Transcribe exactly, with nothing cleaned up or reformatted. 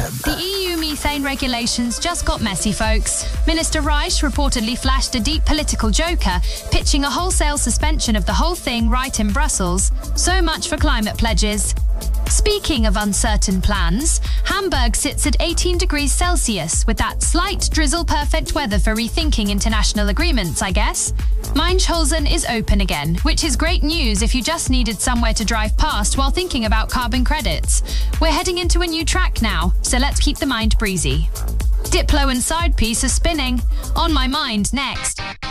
The E U methane regulations just got messy, folks. Minister Reich reportedly flashed a deep political joker, pitching a wholesale suspension of the whole thing right in Brussels. So much for climate pledges. Speaking of uncertain plans, Hamburg sits at eighteen degrees Celsius, with that slight drizzle-perfect weather for rethinking international agreements, I guess. Meinshausen is open again, which is great news if you just needed somewhere to drive past while thinking about carbon credits. We're heading into a new track now, so let's keep the mind breezy. Diplo and Side Piece are spinning. On My Mind next.